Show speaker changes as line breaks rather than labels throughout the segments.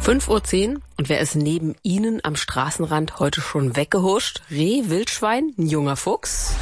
5:10 Uhr und wer ist neben Ihnen am Straßenrand heute schon weggehuscht? Reh, Wildschwein, ein junger Fuchs?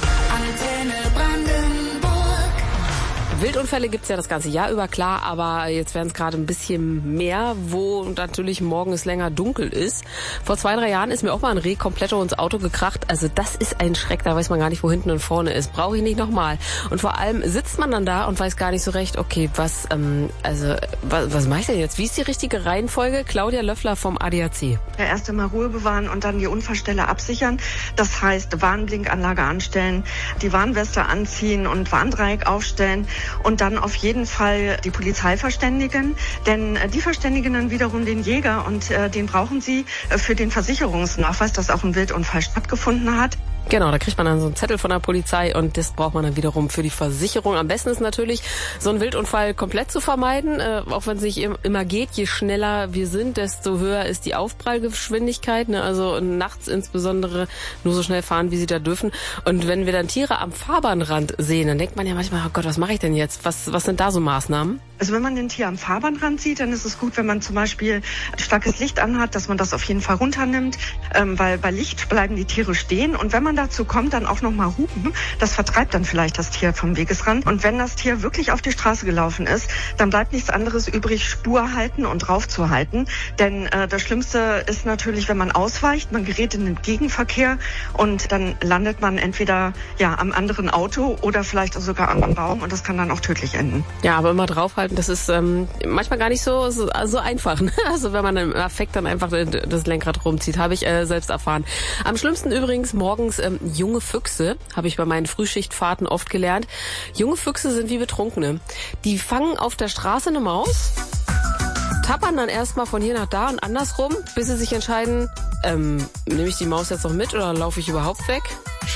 Wildunfälle gibt's ja das ganze Jahr über, klar, aber jetzt werden es gerade ein bisschen mehr, wo natürlich morgen es länger dunkel ist. Vor 2-3 Jahren ist mir auch mal ein Reh komplett ins Auto gekracht. Also das ist ein Schreck, da weiß man gar nicht, wo hinten und vorne ist. Brauche ich nicht nochmal. Und vor allem sitzt man dann da und weiß gar nicht so recht, okay, was mache ich denn jetzt? Wie ist die richtige Reihenfolge? Claudia Löffler vom ADAC.
Ja, erst einmal Ruhe bewahren und dann die Unfallstelle absichern. Das heißt, Warnblinkanlage anstellen, die Warnweste anziehen und Warndreieck aufstellen. Und dann auf jeden Fall die Polizei verständigen, denn die verständigen dann wiederum den Jäger und den brauchen sie für den Versicherungsnachweis, dass auch ein Wildunfall stattgefunden hat.
Genau, da kriegt man dann so einen Zettel von der Polizei und das braucht man dann wiederum für die Versicherung. Am besten ist natürlich, so einen Wildunfall komplett zu vermeiden, auch wenn es nicht immer geht. Je schneller wir sind, desto höher ist die Aufprallgeschwindigkeit. Ne? Also nachts insbesondere nur so schnell fahren, wie sie da dürfen. Und wenn wir dann Tiere am Fahrbahnrand sehen, dann denkt man ja manchmal, oh Gott, was mache ich denn jetzt? Was sind da so Maßnahmen?
Also wenn man den Tier am Fahrbahnrand sieht, dann ist es gut, wenn man zum Beispiel starkes Licht anhat, dass man das auf jeden Fall runternimmt, weil bei Licht bleiben die Tiere stehen. Und wenn man dazu kommt, dann auch nochmal hupen. Das vertreibt dann vielleicht das Tier vom Wegesrand. Und wenn das Tier wirklich auf die Straße gelaufen ist, dann bleibt nichts anderes übrig, Spur halten und draufzuhalten. Denn das Schlimmste ist natürlich, wenn man ausweicht, man gerät in den Gegenverkehr und dann landet man entweder am anderen Auto oder vielleicht sogar am Baum und das kann dann auch tödlich enden.
Ja, aber immer draufhalten, das ist manchmal gar nicht so einfach. Ne? Also wenn man im Affekt dann einfach das Lenkrad rumzieht, habe ich selbst erfahren. Am schlimmsten übrigens morgens junge Füchse, habe ich bei meinen Frühschichtfahrten oft gelernt. Junge Füchse sind wie Betrunkene. Die fangen auf der Straße eine Maus, tappern dann erstmal von hier nach da und andersrum, bis sie sich entscheiden, nehme ich die Maus jetzt noch mit oder laufe ich überhaupt weg?